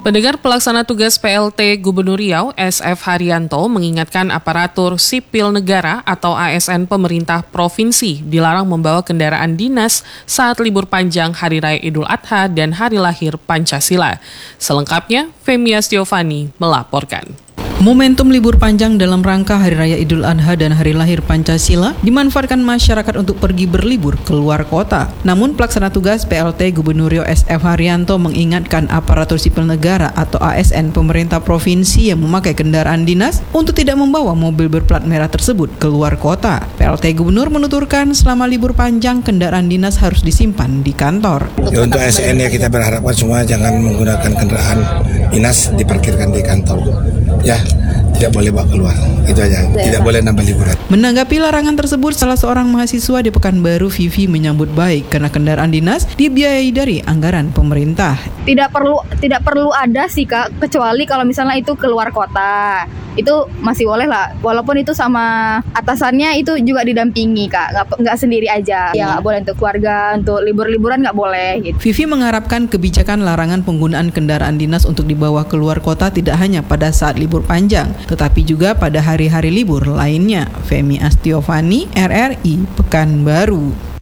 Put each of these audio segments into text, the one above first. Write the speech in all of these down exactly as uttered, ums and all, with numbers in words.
Pendengar, pelaksana tugas P L T Gubernur Riau S F Haryanto mengingatkan aparatur sipil negara atau A S N pemerintah provinsi dilarang membawa kendaraan dinas saat libur panjang Hari Raya Idul Adha dan Hari Lahir Pancasila. Selengkapnya, Femi Astiovani melaporkan. Momentum libur panjang dalam rangka Hari Raya Idul Adha dan Hari Lahir Pancasila dimanfaatkan masyarakat untuk pergi berlibur keluar kota. Namun pelaksana tugas P L T Gubernur Riau S F Haryanto mengingatkan aparatur sipil negara atau A S N pemerintah provinsi yang memakai kendaraan dinas untuk tidak membawa mobil berplat merah tersebut keluar kota. P L T Gubernur menuturkan selama libur panjang kendaraan dinas harus disimpan di kantor. Ya, untuk A S N ya kita berharapkan semua jangan menggunakan kendaraan dinas diparkirkan di kantor. Ya, tidak boleh bawa keluar, itu aja. Tidak boleh nambah liburan. Menanggapi larangan tersebut, salah seorang mahasiswa di Pekanbaru, Vivi, menyambut baik karena kendaraan dinas dibiayai dari anggaran pemerintah. Tidak perlu tidak perlu ada sih Kak, kecuali kalau misalnya itu keluar kota. Itu masih boleh lah, walaupun itu sama atasannya itu juga didampingi Kak, nggak, nggak sendiri aja. Ya nggak boleh untuk keluarga, untuk libur-liburan nggak boleh gitu. Vivi mengharapkan kebijakan larangan penggunaan kendaraan dinas untuk dibawa keluar kota tidak hanya pada saat libur panjang, tetapi juga pada hari-hari libur lainnya. Femi Astiovani, R R I, Pekanbaru.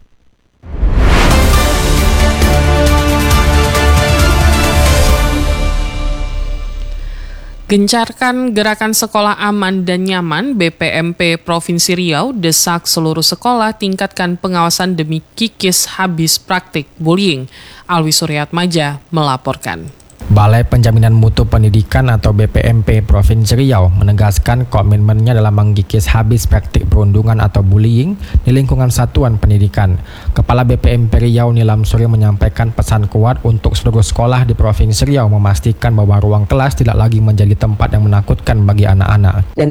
Gencarkan gerakan sekolah aman dan nyaman, B P M P Provinsi Riau desak seluruh sekolah tingkatkan pengawasan demi kikis habis praktik bullying. Alwi Suryatmaja melaporkan. Balai Penjaminan Mutu Pendidikan atau B P M P Provinsi Riau menegaskan komitmennya dalam menggigis habis praktik perundungan atau bullying di lingkungan satuan pendidikan. Kepala B P M P Riau Nilam Surya menyampaikan pesan kuat untuk seluruh sekolah di Provinsi Riau memastikan bahwa ruang kelas tidak lagi menjadi tempat yang menakutkan bagi anak-anak. Dan